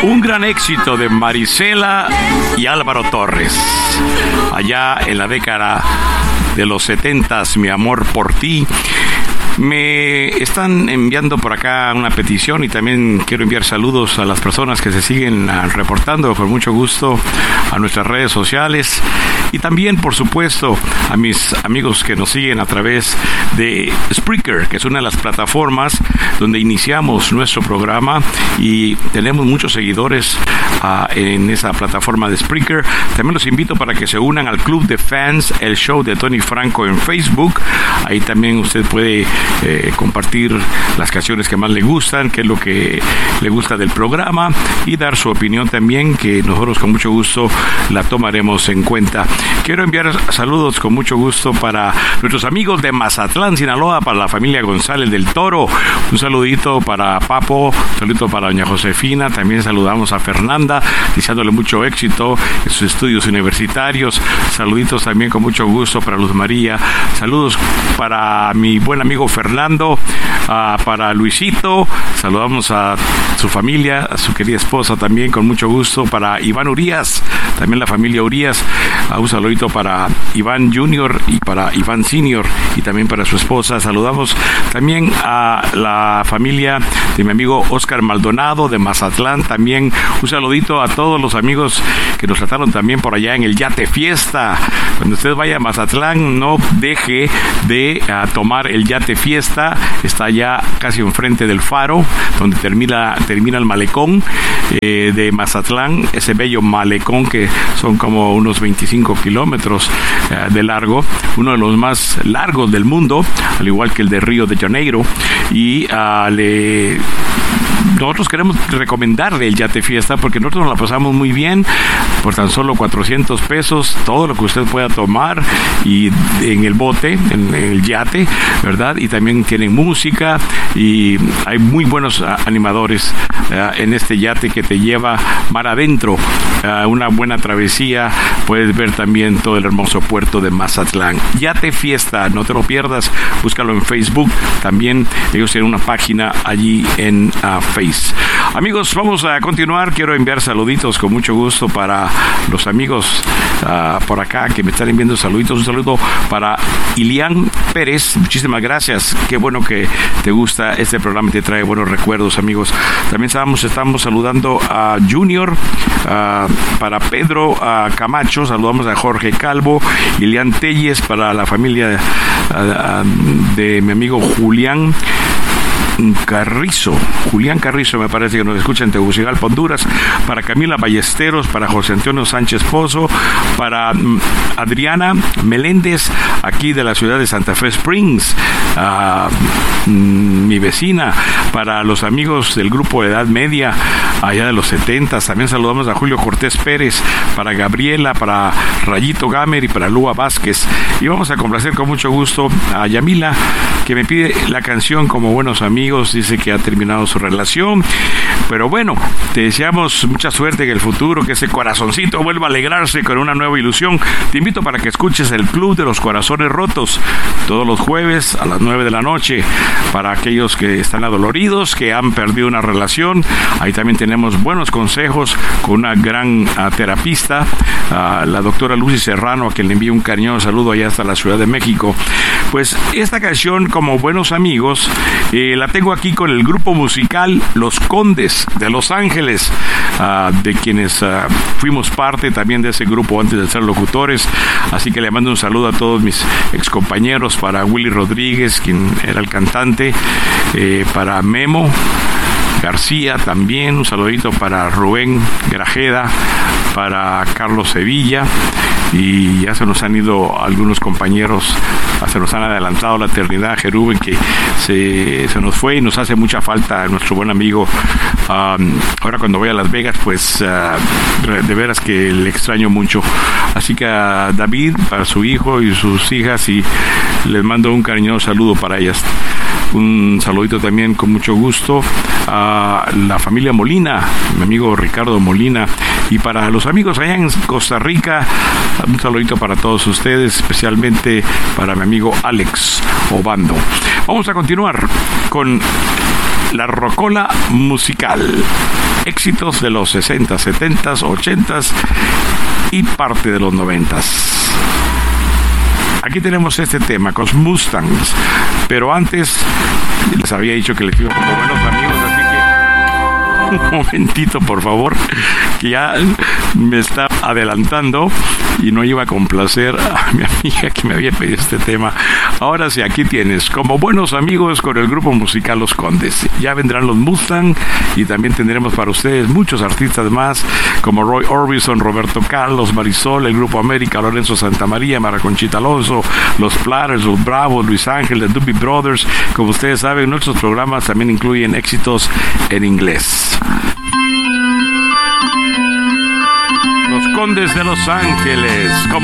Un gran éxito de Marisela y Álvaro Torres. Allá en la década de los 70s, Mi amor por ti. Me están enviando por acá una petición y también quiero enviar saludos a las personas que se siguen reportando con mucho gusto a nuestras redes sociales y también, por supuesto, a mis amigos que nos siguen a través de Spreaker, que es una de las plataformas donde iniciamos nuestro programa y tenemos muchos seguidores en esa plataforma de Spreaker. También los invito para que se unan al Club de Fans, el show de Tony Franco en Facebook. Ahí también usted puede compartir las canciones que más le gustan, qué es lo que le gusta del programa y dar su opinión también, que nosotros con mucho gusto la tomaremos en cuenta. Quiero enviar saludos con mucho gusto para nuestros amigos de Mazatlán, Sinaloa, para la familia González del Toro. Un saludito para Papo, un saludito para doña Josefina. También saludamos a Fernanda, deseándole mucho éxito en sus estudios universitarios. Saluditos también con mucho gusto para Luz María. Saludos para mi buen amigo Fernando, para Luisito. Saludamos a su familia, a su querida esposa también con mucho gusto. Para Iván Urias, también la familia Urias. Un saludito para Iván Junior y para Iván Senior y también para su esposa. Saludamos también a la familia de mi amigo Oscar Maldonado de Mazatlán. También un saludito a todos los amigos que nos trataron también por allá en el Yate Fiesta. Cuando usted vaya a Mazatlán, no deje de tomar el Yate Fiesta. Está allá casi enfrente del faro, donde termina el malecón de Mazatlán, ese bello malecón que son como unos 25 kilómetros de largo, uno de los más largos del mundo, al igual que el de Río de Janeiro. Y nosotros queremos recomendarle el Yate Fiesta porque nosotros nos la pasamos muy bien por tan solo 400 pesos, todo lo que usted pueda tomar y en el bote, en el yate, ¿verdad? Y también tienen música y hay muy buenos animadores en este yate que te lleva mar adentro, una buena travesía. Puedes ver también todo el hermoso puerto de Mazatlán. Yate Fiesta, no te lo pierdas, búscalo en Facebook. También ellos tienen una página allí en Face. Amigos, vamos a continuar. Quiero enviar saluditos con mucho gusto para los amigos por acá que me están enviando saluditos. Un saludo para Ilián Pérez. Muchísimas gracias. Qué bueno que te gusta este programa y te trae buenos recuerdos, amigos. También estamos saludando a Junior, para Pedro Camacho. Saludamos a Jorge Calvo, Ilián Telles, para la familia de mi amigo Julián Carrizo, me parece que nos escucha en Tegucigalpa, Honduras. Para Camila Ballesteros, para José Antonio Sánchez Pozo, para Adriana Meléndez, aquí de la ciudad de Santa Fe Springs, mi vecina. Para los amigos del grupo de edad media, allá de los 70. También saludamos a Julio Cortés Pérez, para Gabriela, para Rayito Gamer y para Lua Vázquez. Y vamos a complacer con mucho gusto a Yamila, que me pide la canción Como Buenos Amigos. Dice que ha terminado su relación, pero bueno, te deseamos mucha suerte en el futuro, que ese corazoncito vuelva a alegrarse con una nueva ilusión. Te invito para que escuches el Club de los Corazones Rotos todos los jueves a las 9 de la noche, para aquellos que están adoloridos, que han perdido una relación. Ahí también tenemos buenos consejos con una gran terapista, la doctora Lucy Serrano, a quien le envío un cariñoso saludo allá hasta la Ciudad de México. Pues esta canción Como Buenos Amigos la tengo aquí con el grupo musical Los Condes de Los Ángeles, de quienes fuimos parte también de ese grupo antes de ser locutores. Así que le mando un saludo a todos mis excompañeros, para Willy Rodríguez, quien era el cantante, para Memo García también, un saludito para Rubén Grajeda, para Carlos Sevilla. Y ya se nos han ido algunos compañeros, se nos han adelantado la eternidad. Jerúben, que se nos fue y nos hace mucha falta nuestro buen amigo. Ahora cuando voy a Las Vegas, pues de veras que le extraño mucho. Así que a David, para su hijo y sus hijas, y les mando un cariñoso saludo para ellas. Un saludito también con mucho gusto a la familia Molina, mi amigo Ricardo Molina, y para los amigos allá en Costa Rica, un saludito para todos ustedes, especialmente para mi amigo Alex Obando. Vamos a continuar con la rocola musical. éxitos de los 60, 70, 80 y parte de los 90. Aquí tenemos este tema con los Mustangs, pero antes les había dicho que les iba como buenos amigos, así que un momentito, por favor, que ya me está adelantando y no iba a complacer a mi amiga que me había pedido este tema. Ahora sí, aquí tienes, como buenos amigos con el grupo musical Los Condes. Ya vendrán los Mustang y también tendremos para ustedes muchos artistas más, como Roy Orbison, Roberto Carlos, Marisol, el Grupo América, Lorenzo Santamaría, Mara Conchita Alonso, Los Platters, Los Bravos, Luis Ángel, The Doobie Brothers. Como ustedes saben, nuestros programas también incluyen éxitos en inglés. Los Condes de Los Ángeles, como